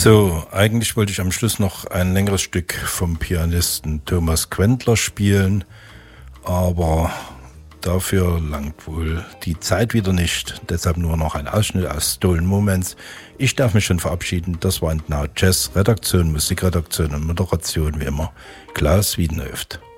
So, eigentlich wollte ich am Schluss noch ein längeres Stück vom Pianisten Thomas Quentler spielen, aber dafür langt wohl die Zeit wieder nicht. Deshalb nur noch ein Ausschnitt aus Stolen Moments. Ich darf mich schon verabschieden. Das war Now Jazz, Redaktion, Musikredaktion und Moderation wie immer Klaus Wiedenhöft.